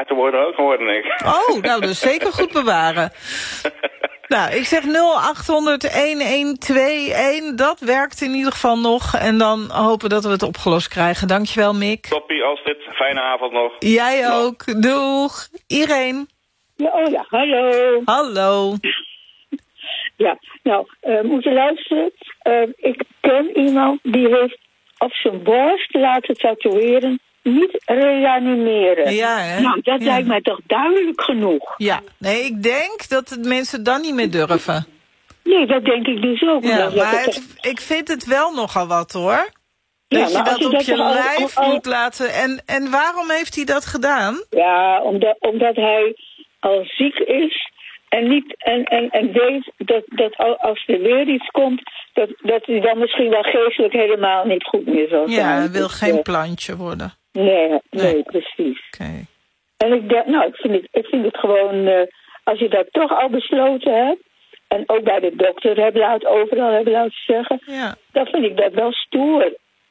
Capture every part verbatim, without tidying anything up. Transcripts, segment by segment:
bewaard te worden ook geworden, denk ik. Oh, nou, dus zeker goed bewaren. Nou, ik zeg nul acht honderd een een twee een. Dat werkt in ieder geval nog. En dan hopen dat we het opgelost krijgen. Dankjewel, Mick. Toppie, als dit. Fijne avond nog. Jij nog. ook. Doeg. Irene. Ja, oh ja, hallo. Hallo. Ja, nou, uh, moeten luisteren. Uh, ik ken iemand die heeft op zijn borst laten tatoeëren. Niet reanimeren. Ja, hè? Nou, dat ja. lijkt mij toch duidelijk genoeg. Ja, nee, ik denk dat het mensen dan niet meer durven. Nee, dat denk ik dus ook. Ja, dat maar het het, ik vind het wel nogal wat, hoor. Ja, Dat je maar als dat je op dat je toch al- lijf al- moet laten. En, en waarom heeft hij dat gedaan? Ja, omdat, omdat hij al ziek is en, niet, en, en, en weet dat, dat als er weer iets komt, dat, dat hij dan misschien wel geestelijk helemaal niet goed meer zal zijn. Ja, hij wil Dus, geen uh, plantje worden. Nee, nee, Nee. precies. Oké. Okay. En ik denk, nou, ik vind het, ik vind het gewoon, uh, als je dat toch al besloten hebt, en ook bij de dokter hebben laten, overal hebben laten zeggen, Ja. dan vind ik dat wel stoer.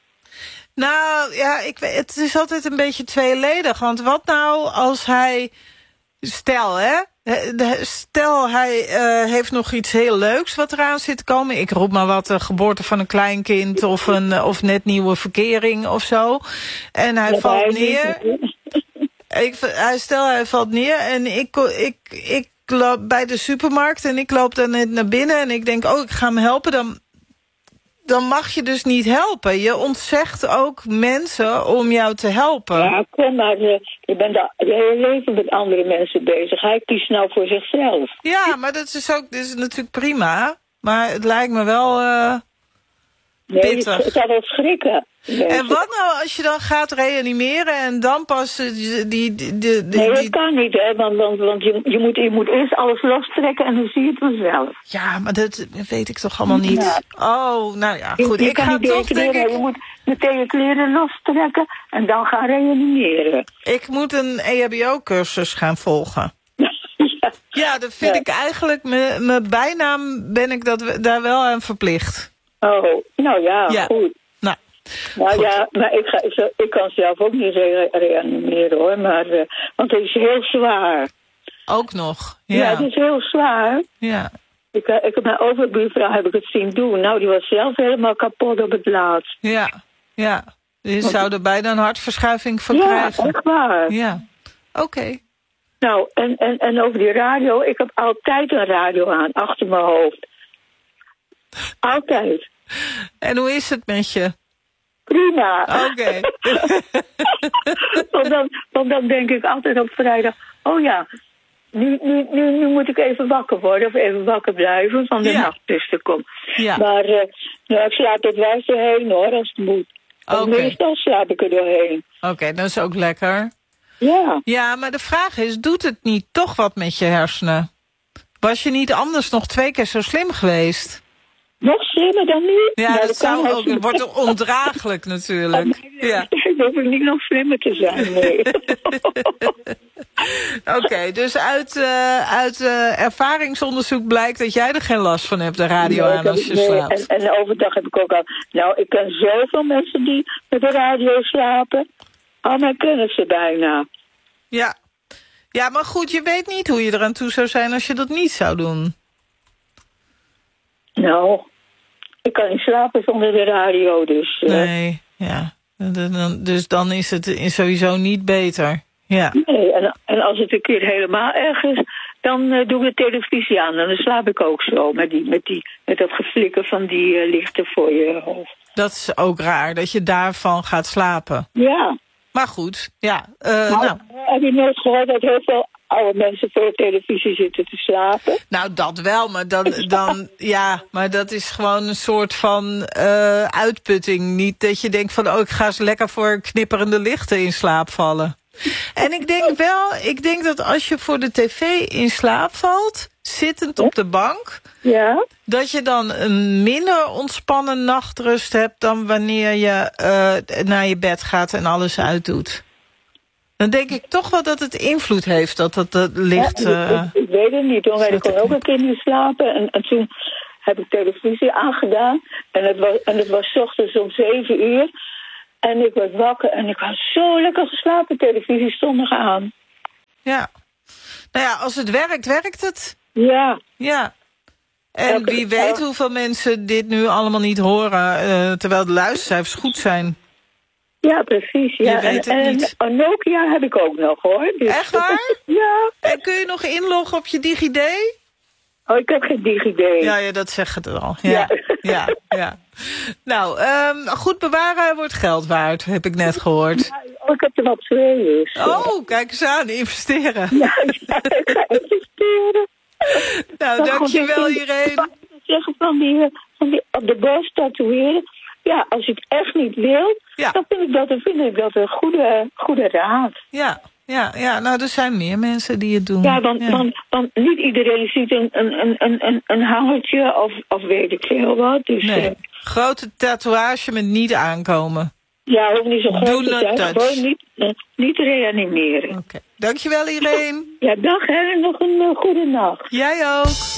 Nou, ja, ik, weet- het is altijd een beetje tweeledig. Want wat nou als hij... Stel, hè? De- Stel, hij uh, heeft nog iets heel leuks wat eraan zit te komen. Ik roep maar wat, de geboorte van een kleinkind of een of net nieuwe verkering of zo. En hij Dat valt hij neer. niet- Ik, hij, stel, hij valt neer en ik, ik, ik loop bij de supermarkt en ik loop dan net naar binnen en ik denk, oh, ik ga hem helpen. Dan, dan mag je dus niet helpen. Je ontzegt ook mensen om jou te helpen. Ja, kom maar, uh, je bent al je hele leven met andere mensen bezig. Hij kiest nou voor zichzelf. Ja, maar dat is ook, dat is natuurlijk prima. Maar het lijkt me wel uh, Nee, pittig. het zou wel schrikken. En wat nou als je dan gaat reanimeren en dan pas uh, die... die, die, die Nee, dat die- kan niet, hè, want, want, want je, je, moet, je moet eerst alles lostrekken en dan zie je het vanzelf. Ja, maar dat weet ik toch allemaal niet. Ja. Oh, nou ja, Je- goed. je Ik kan ga niet toch, denk reanimeren, ik... Je moet meteen je kleren lostrekken en dan gaan reanimeren. Ik moet een E H B O-cursus gaan volgen. Ja. Ja, dat vind Ja. ik eigenlijk... Mijn mijn bijnaam ben ik dat, we- daar wel aan verplicht. Oh, nou ja, Ja. goed. Nou, Nou goed. ja, maar ik, ga, ik, ik kan zelf ook niet re reanimeren hoor, maar, uh, want het is heel zwaar. Ook nog. Ja, Ja, het is heel zwaar. ja. Ik, uh, ik heb mijn overbuurvrouw heb ik het zien doen. Nou, die was zelf helemaal kapot op het laatst. Ja, ja. Je zou er bijna een hartverschuiving van Ja, krijgen. echt waar. Ja, oké. Nou, en, en, en over die radio, ik heb altijd een radio aan, achter mijn hoofd. Altijd. En hoe is het met je? Prima. Oké. want, dan, want dan denk ik altijd op vrijdag, oh ja, nu, nu, nu, nu moet ik even wakker worden of even wakker blijven van de Ja. nachtzuster komt. Ja. Maar uh, nou, ik slaap er wel eens doorheen hoor, als het moet. Oké. Okay. Meestal slaap ik er doorheen. Oké, dat is ook lekker. Ja. Ja, maar de vraag is, doet het niet toch wat met je hersenen? Was je niet anders nog twee keer zo slim geweest? Nog slimmer dan nu? Ja, Nou, dat zou kan ook, het wordt ook ondraaglijk natuurlijk. Ja. Dan hoef ik niet nog slimmer te zijn, nee. Oké, okay, dus uit, uh, uit uh, ervaringsonderzoek blijkt dat jij er geen last van hebt, de radio Nee, aan als je nee, slaapt. En, en overdag heb ik ook al... Nou, ik ken zoveel mensen die met de radio slapen. Al mijn kennen ze bijna. Ja. Ja, maar goed, je weet niet hoe je eraan toe zou zijn als je dat niet zou doen. Nou, ik kan niet slapen zonder de radio, dus... Uh, Nee, ja. Dus dan is het sowieso niet beter. Ja. Nee, en, en als het een keer helemaal erg is, dan uh, doe ik de televisie aan. En dan slaap ik ook zo, met, die, met, die, met dat geflikker van die uh, lichten voor je hoofd. Dat is ook raar, dat je daarvan gaat slapen. Ja. Maar goed, ja. Uh, nou, nou. Heb je nooit gehoord dat heel veel oude mensen voor de televisie zitten te slapen? Nou, dat wel, maar dan, dan ja, maar dat is gewoon een soort van uh, uitputting. Niet dat je denkt van, oh, ik ga eens lekker voor knipperende lichten in slaap vallen. En ik denk wel, ik denk dat als je voor de tv in slaap valt, zittend op de bank, ja, dat je dan een minder ontspannen nachtrust hebt dan wanneer je uh, naar je bed gaat en alles uitdoet. Dan denk ik toch wel dat het invloed heeft, dat het, het licht... Ja, uh, ik, ik weet het niet, hoor. Ik kon ook een keer niet slapen. En, en toen heb ik televisie aangedaan. En het was, en het was 's ochtends om zeven uur. En ik werd wakker en ik had zo lekker geslapen. Televisie stond nog aan. ja. Nou ja, als het werkt, werkt het. Ja. Ja. En wie weet hoeveel mensen dit nu allemaal niet horen, uh, terwijl de luistercijfers goed zijn. Ja, precies. Ja. Je weet het en, niet. En Nokia heb ik ook nog, hoor. Dus echt waar? Ja. En kun je nog inloggen op je DigiD? Oh, ik heb geen DigiD. Ja, ja, dat zegt het al. Ja, ja, ja. ja. Nou, um, goed bewaren wordt geld waard, heb ik net gehoord. Ja, oh, ik heb er wel twee. Dus. Oh, kijk eens aan, investeren. Ja, ja, ik ga investeren. Nou, nou dankjewel Irene. Zeggen van die, van die op de borst tatoeëren. Ja, als je het echt niet wil, ja. dan vind ik dat, dan vind ik dat een goede, goede raad. Ja, ja, ja, nou er zijn meer mensen die het doen. Ja, want, ja. want, want niet iedereen ziet een, een, een, een, een hangertje of, of weet ik veel wat. Dus, nee, uh, grote tatoeage met niet aankomen. Ja, ook niet zo groot te zijn. touch. Gewoon niet, uh, niet reanimeren. Oké, okay. Dankjewel Irene. Ja, dag hè, nog een uh, goede nacht. Jij ook.